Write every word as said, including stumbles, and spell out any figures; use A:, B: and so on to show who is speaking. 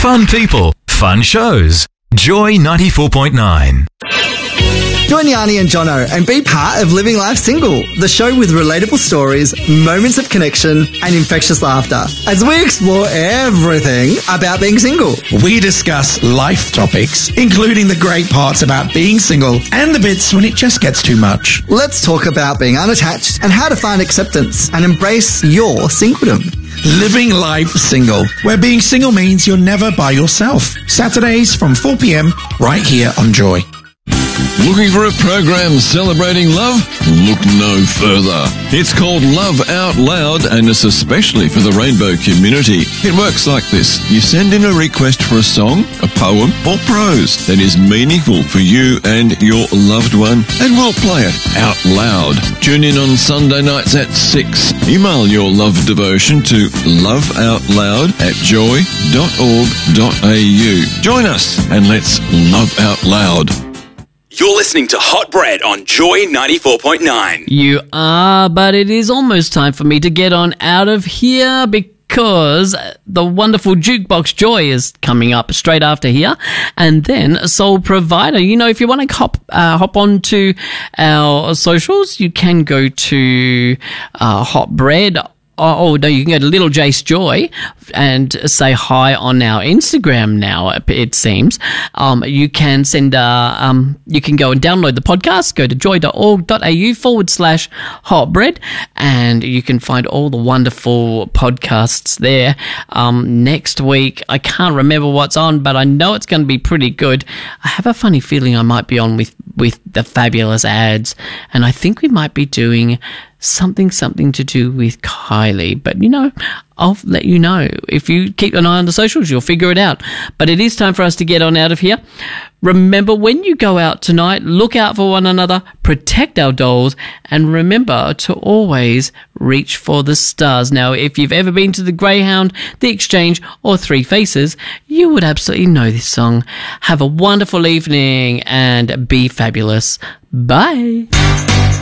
A: Fun people, fun shows. Joy ninety-four point nine.
B: Join Yanni and Jono and be part of Living Life Single, the show with relatable stories, moments of connection, and infectious laughter, as we explore everything about being single.
C: We discuss life topics, including the great parts about being single and the bits when it just gets too much.
B: Let's talk about being unattached and how to find acceptance and embrace your singledom.
C: Living Life Single, where being single means you're never by yourself. Saturdays from four p.m. right here on Joy.
D: Looking for a program celebrating love? Look no further. It's called Love Out Loud, and it's especially for the rainbow community. It works like this. You send in a request for a song, a poem, or prose that is meaningful for you and your loved one, and we'll play it out loud. Tune in on Sunday nights at six. Email your love devotion to loveoutloud at joy dot org dot a u. Join us and let's love out loud.
E: You're listening to Hot Bread on Joy ninety-four point nine.
F: You are, but it is almost time for me to get on out of here because the wonderful Jukebox Joy is coming up straight after here, and then Soul Provider. You know, if you want to hop uh, hop on to our socials, you can go to uh, Hot Bread. Oh, no, you can go to Little Jace Joy and say hi on our Instagram now, it seems. Um, you can send, uh, um, you can go and download the podcast, go to joy dot org dot a u forward slash hotbread, and you can find all the wonderful podcasts there. Um, next week, I can't remember what's on, but I know it's going to be pretty good. I have a funny feeling I might be on with, with the fabulous ads, and I think we might be doing something, something to do with Kylie. But, you know, I'll let you know. If you keep an eye on the socials, you'll figure it out. But it is time for us to get on out of here. Remember, when you go out tonight, look out for one another, protect our dolls, and remember to always reach for the stars. Now, if you've ever been to the Greyhound, the Exchange, or Three Faces, you would absolutely know this song. Have a wonderful evening and be fabulous. Bye.